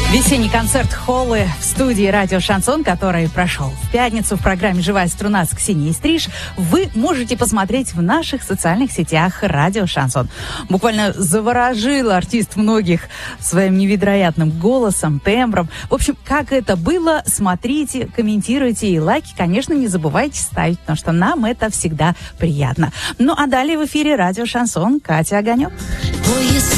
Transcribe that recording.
Весенний концерт Холлы в студии «Радио Шансон», который прошел в пятницу в программе «Живая струна» с Ксенией Стриж, вы можете посмотреть в наших социальных сетях «Радио Шансон». Буквально заворожил артист многих своим невероятным голосом, тембром. В общем, как это было, смотрите, комментируйте и лайки, конечно, не забывайте ставить, потому что нам это всегда приятно. Ну а далее в эфире «Радио Шансон» Катя Огонек. Поезд